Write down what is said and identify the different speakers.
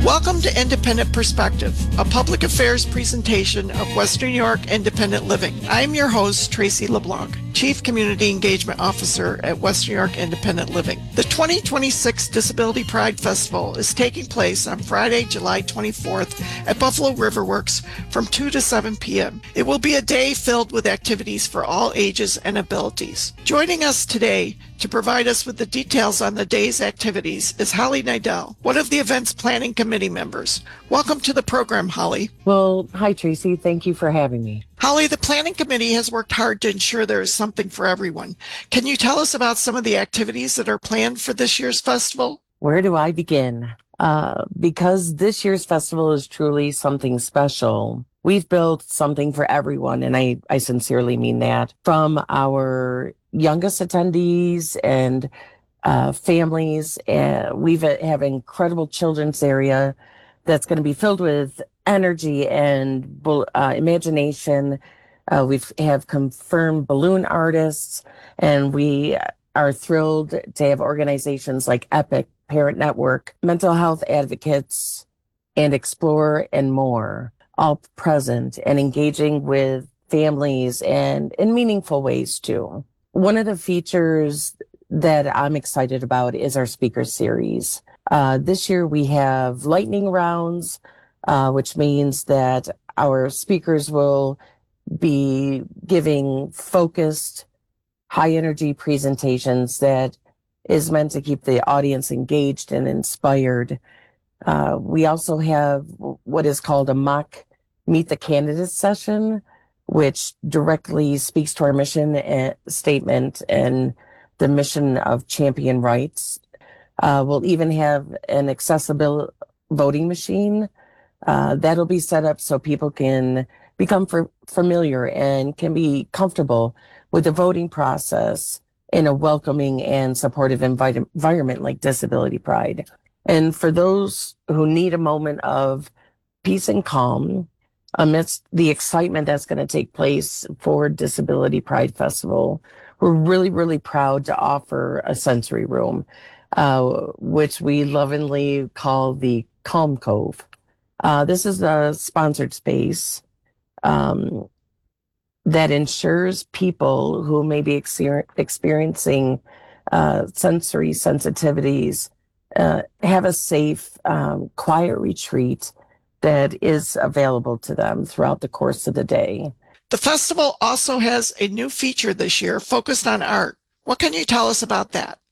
Speaker 1: Welcome to Independent Perspective, a public affairs presentation of Western New York Independent Living. I'm your host, Tracy LeBlanc, Chief Community Engagement Officer at Western New York Independent Living. The 2026 Disability Pride Festival is taking place on Friday, July 24th at Buffalo Riverworks from 2 to 7 p.m. It will be a day filled with activities for all ages and abilities. Joining us today to provide us with the details on the day's activities is Holly Nidell, one of the event's planning committee members. Welcome to the program, Holly.
Speaker 2: Well, hi, Tracy. Thank you for having me.
Speaker 1: Holly, the planning committee has worked hard to ensure there is something for everyone. Can you tell us about some of the activities that are planned for this year's festival?
Speaker 2: Where do I begin? Because this year's festival is truly something special. We've built something for everyone, and I sincerely mean that. From our youngest attendees and families, we have an incredible children's area that's going to be filled with energy and imagination. We have confirmed balloon artists, and we are thrilled to have organizations like EPIC, Parent Network, mental health advocates, and Explore, and more, all present and engaging with families and in meaningful ways too. One of the features that I'm excited about is our speaker series. This year we have lightning rounds, which means that our speakers will be giving focused, high energy presentations that is meant to keep the audience engaged and inspired. We also have what is called a mock Meet the Candidates session, which directly speaks to our mission statement and the mission of champion rights. We'll even have an accessible voting machine that'll be set up so people can become familiar and can be comfortable with the voting process in a welcoming and supportive environment like Disability Pride. And for those who need a moment of peace and calm amidst the excitement that's going to take place for Disability Pride Festival, we're really, really proud to offer a sensory room, which we lovingly call the Calm Cove. This is a sponsored space that ensures people who may be experiencing sensory sensitivities have a safe, quiet retreat that is available to them throughout the course of the day.
Speaker 1: The festival also has a new feature this year focused on art. What can you tell us about that?